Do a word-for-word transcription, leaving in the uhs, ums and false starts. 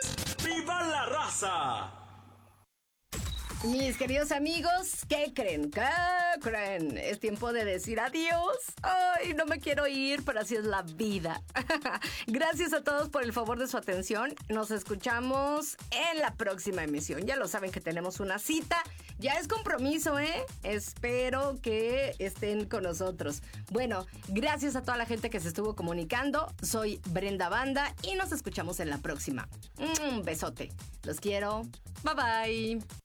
¡Viva la raza! Mis queridos amigos, ¿qué creen? ¿Qué creen? Es tiempo de decir adiós. Ay, no me quiero ir, pero así es la vida. Gracias a todos por el favor de su atención. Nos escuchamos en la próxima emisión. Ya lo saben que tenemos una cita. Ya es compromiso, ¿eh? Espero que estén con nosotros. Bueno, gracias a toda la gente que se estuvo comunicando. Soy Brenda Banda y nos escuchamos en la próxima. Un besote. Los quiero. Bye bye.